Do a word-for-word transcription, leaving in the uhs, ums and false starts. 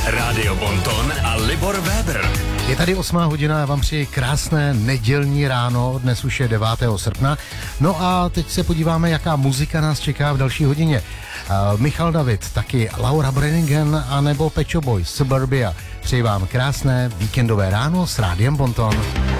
Rádio Bonton a Libor Weber. Je tady osmá hodina, já vám přeji krásné nedělní ráno, dnes už je devátého srpna. No a teď se podíváme, jaká muzika nás čeká v další hodině. Uh, Michal David, taky Laura Brenningen a nebo Pet Shop Boys, Suburbia. Přeji vám krásné víkendové ráno s Rádiem Bonton.